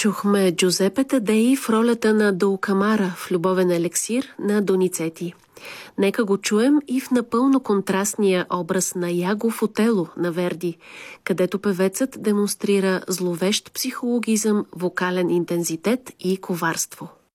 Чухме Джузепе Тадеи в ролята на Долкамара в Любовен елексир на Доницети. Нека го чуем и в напълно контрастния образ на Яго в Отело на Верди, където певецът демонстрира зловещ психологизъм, вокален интензитет и коварство.